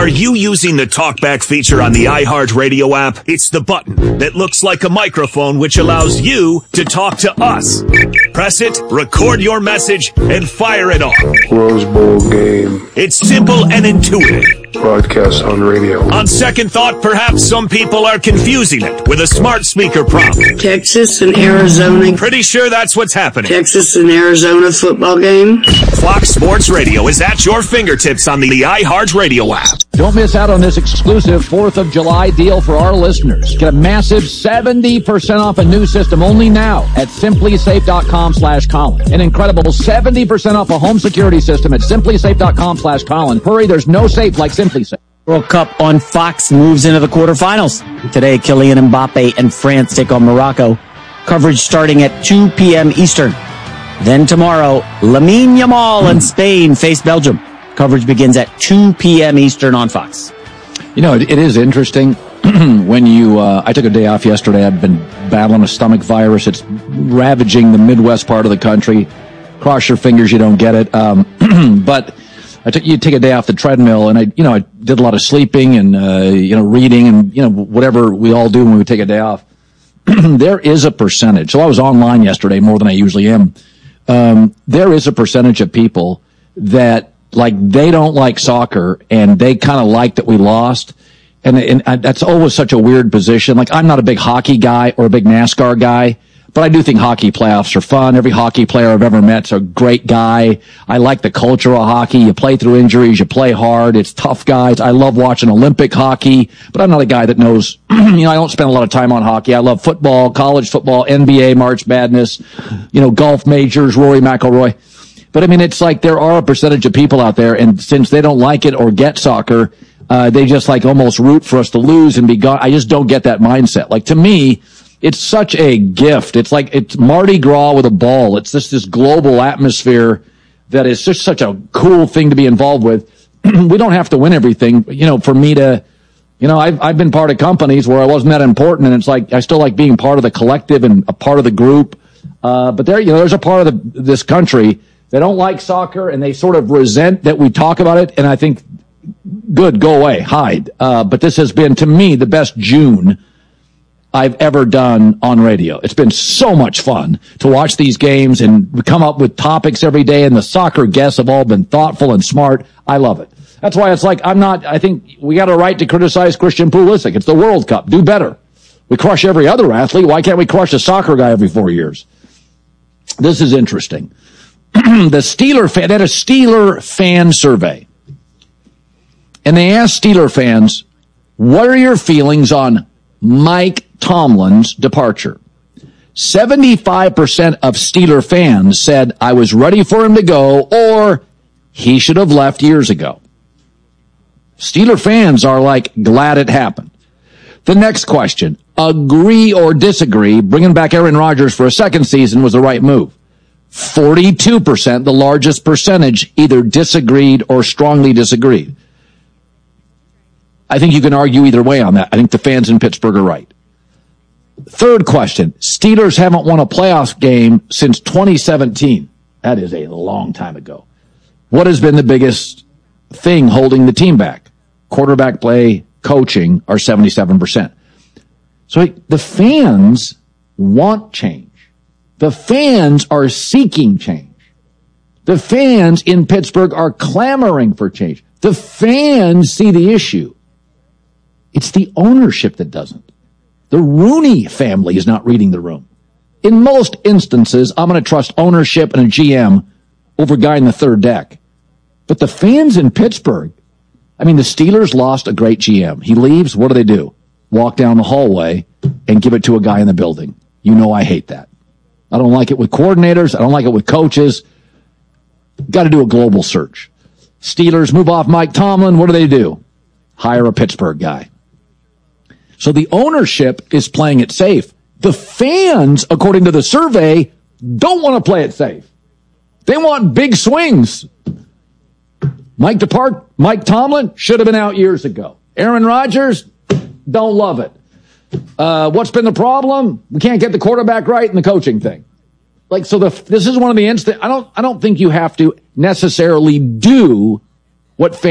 Are you using the TalkBack feature on the iHeartRadio app? It's the button that looks like a microphone which allows you to talk to us. Press it, record your message, and fire it off. Rose Bowl game. It's simple and intuitive. Broadcast on radio. On second thought, perhaps some people are confusing it with a smart speaker prompt. Texas and Arizona. Pretty sure that's what's happening. Texas and Arizona football game. Fox Sports Radio is at your fingertips on the iHeartRadio app. Don't miss out on this exclusive 4th of July deal for our listeners. Get a massive 70% off a new system only now at simplysafe.com/Colin. An incredible 70% off a home security system at simplysafe.com/Colin. Hurry, there's no safe like Simply Safe. World Cup on Fox moves into the quarterfinals. Today, Kylian Mbappe and France take on Morocco. Coverage starting at 2 p.m. Eastern. Then tomorrow, Lamine Yamal and Spain face Belgium. Coverage begins at 2 p.m. Eastern on Fox. You know, it is interesting when I took a day off yesterday. I've been battling a stomach virus. It's ravaging the Midwest part of the country. Cross your fingers you don't get it. But you take a day off the treadmill, and I did a lot of sleeping and, reading and, whatever we all do when we take a day off. There is a percentage. So I was online yesterday more than I usually am. There is a percentage of people that, they don't like soccer, and they kind of like that we lost. And that's always such a weird position. I'm not a big hockey guy or a big NASCAR guy, but I do think hockey playoffs are fun. Every hockey player I've ever met's a great guy. I like the culture of hockey. You play through injuries. You play hard. It's tough guys. I love watching Olympic hockey, but I'm not a guy that knows, I don't spend a lot of time on hockey. I love football, college football, NBA, March Madness, golf majors, Rory McIlroy. But it's there are a percentage of people out there, and since they don't like it or get soccer, they just almost root for us to lose and be gone. I just don't get that mindset. To me, it's such a gift. It's it's Mardi Gras with a ball. It's just this global atmosphere that is just such a cool thing to be involved with. We don't have to win everything. For me to, I've been part of companies where I wasn't that important, and it's I still like being part of the collective and a part of the group. But there's a part of this country. They don't like soccer, and they sort of resent that we talk about it, and I think, good, go away, hide. But this has been, to me, the best June I've ever done on radio. It's been so much fun to watch these games, and we come up with topics every day, and the soccer guests have all been thoughtful and smart. I love it. That's why it's I think we got a right to criticize Christian Pulisic. It's the World Cup. Do better. We crush every other athlete. Why can't we crush a soccer guy every 4 years? This is interesting. They had a Steeler fan survey. And they asked Steeler fans, what are your feelings on Mike Tomlin's departure? 75% of Steeler fans said, I was ready for him to go, or he should have left years ago. Steeler fans are glad it happened. The next question, agree or disagree, bringing back Aaron Rodgers for a second season was the right move. 42%, the largest percentage, either disagreed or strongly disagreed. I think you can argue either way on that. I think the fans in Pittsburgh are right. Third question, Steelers haven't won a playoff game since 2017. That is a long time ago. What has been the biggest thing holding the team back? Quarterback play, coaching are 77%. So the fans want change. The fans are seeking change. The fans in Pittsburgh are clamoring for change. The fans see the issue. It's the ownership that doesn't. The Rooney family is not reading the room. In most instances, I'm going to trust ownership and a GM over a guy in the third deck. But the fans in Pittsburgh, the Steelers lost a great GM. He leaves, what do? Walk down the hallway and give it to a guy in the building. I hate that. I don't like it with coordinators. I don't like it with coaches. Got to do a global search. Steelers move off Mike Tomlin. What do? Hire a Pittsburgh guy. So the ownership is playing it safe. The fans, according to the survey, don't want to play it safe. They want big swings. Mike Tomlin should have been out years ago. Aaron Rodgers, don't love it. What's been the problem? We can't get the quarterback right in the coaching thing. This is one of the I don't think you have to necessarily do what fans